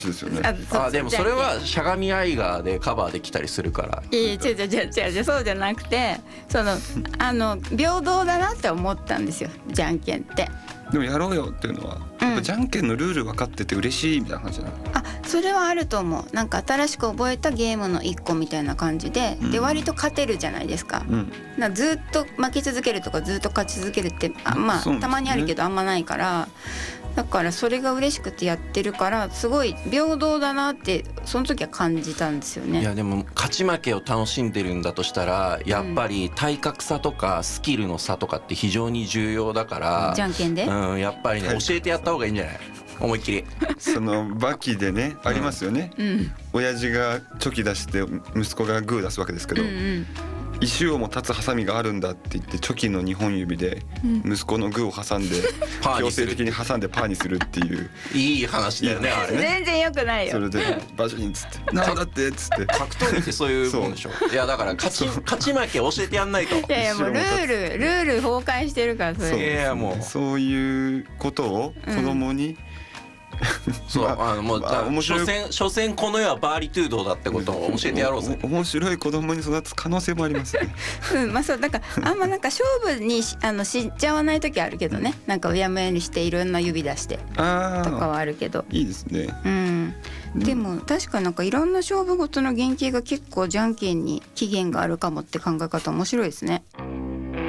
ですよね。 でもそれはしゃがみアイガーでカバーできたりするから。 違うそうじゃなくて、平等だなって思ったんですよ、じゃんけんって。 でもやろうよっていうのは、やっぱじゃんけんのルール分かってて嬉しいみたいな感じじゃない？ それはあると思う。なんか新しく覚えたゲームの一個みたいな感じで、で割と勝てるじゃないですか。ずっと負け続けるとかずっと勝ち続けるってたまにあるけどあんまないから、だからそれが嬉しくてやってるから、すごい平等だなってその時は感じたんですよね。 いやでも勝ち負けを楽しんでるんだとしたら、やっぱり体格差とかスキルの差とかって非常に重要だから、 じゃんけんで、 やっぱりね、教えてやった方がいいんじゃない？思いっきり。 そのバキでね、ありますよね。親父がチョキ出して息子がグー出すわけですけど、石をも立つハサミがあるんだって言ってチョキの2本指で息子のグーを挟んで強制的に挟んでパーにするっていういい話だよね、あれね。 全然良くないよ。 それでバチンっつってなんだってっつって格闘技ってそういうもんでしょ。いやだから勝ち負け教えてやんないと。 いやもうルール崩壊してるから、それ。 いやもうそういうことを子供に、 そうもう所詮この世はバーリトゥードだってことを教えてやろうぜ。 面白い子供に育つ可能性もありますね。 そうだからあんまなんか勝負に知っちゃわない時あるけどね、なんかうやむやにしていろんな指出してとかはあるけど、 いいですね。 でも確かなんかいろんな勝負ごとの原型が結構じゃんけんに起源があるかもって考え方面白いですね。